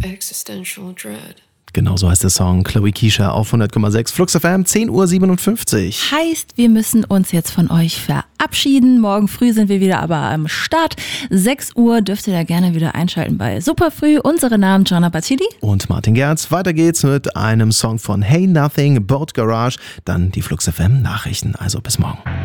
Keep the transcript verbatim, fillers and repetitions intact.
existential dread. Genau so heißt der Song. Chloe Keisha auf hundert Komma sechs Flux F M, zehn Uhr siebenundfünfzig. Heißt, wir müssen uns jetzt von euch verabschieden. Morgen früh sind wir wieder aber am Start. sechs Uhr dürft ihr da gerne wieder einschalten bei Superfrüh. Unsere Namen Gianna Battili und Martin Gerz. Weiter geht's mit einem Song von Hey Nothing, Boat Garage. Dann die Flux F M Nachrichten. Also bis morgen.